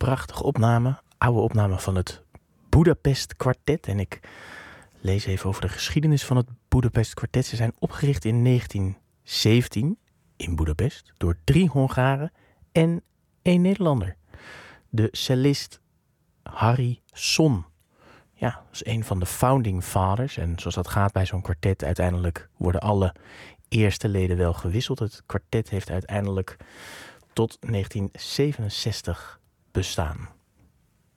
prachtige opname. Oude opname van het Budapest Quartet. En ik lees even over de geschiedenis van het Budapest Quartet. Ze zijn opgericht in 1917 in Budapest door 3 Hongaren en 1 Nederlander. De cellist Harry Son. Ja, dat is een van de founding fathers. En zoals dat gaat bij zo'n kwartet, uiteindelijk worden alle eerste leden wel gewisseld. Het kwartet heeft uiteindelijk tot 1967 bestaan.